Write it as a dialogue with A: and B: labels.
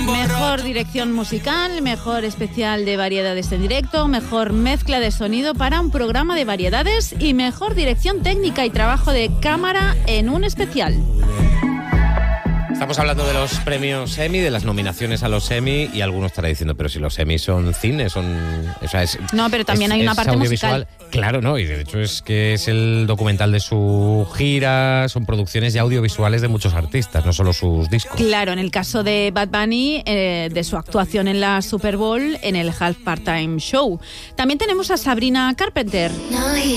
A: Mejor dirección musical, mejor especial de variedades en directo, mejor mezcla de sonido para un programa de variedades y mejor dirección técnica y trabajo de cámara en un especial.
B: Estamos hablando de los premios Emmy, de las nominaciones a los Emmy, y algunos estarán diciendo, pero si los Emmy son cine,
A: No, pero también hay una parte musical.
B: Claro, no, y de hecho es que es el documental de su gira, son producciones ya audiovisuales de muchos artistas, no solo sus discos.
A: Claro, en el caso de Bad Bunny, de su actuación en la Super Bowl, en el Half Part-Time Show. También tenemos a Sabrina Carpenter.